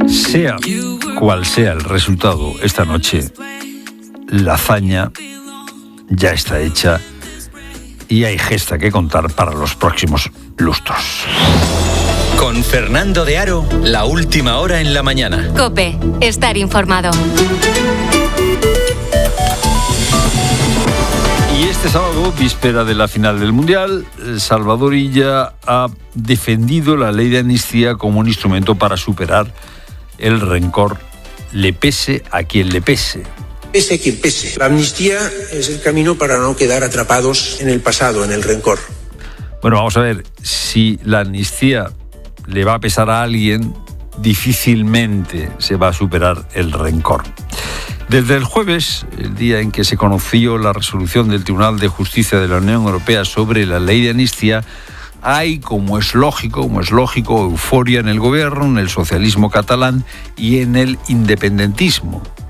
Sea cual sea el resultado esta noche, la hazaña ya está hecha y hay gesta que contar para los próximos lustros. Con Fernando de Aro, la última hora en la mañana. COPE, estar informado. Y este sábado, víspera de la final del Mundial, Salvador Illa ha defendido la ley de amnistía como un instrumento para superar el rencor, le pese a quien le pese. Pese a quien pese. La amnistía es el camino para no quedar atrapados en el pasado, en el rencor. Bueno, vamos a ver, si la amnistía le va a pesar a alguien, difícilmente se va a superar el rencor. Desde el jueves, el día en que se conoció la resolución del Tribunal de Justicia de la Unión Europea sobre la ley de amnistía, hay, como es lógico, euforia en el gobierno, en el socialismo catalán y en el independentismo.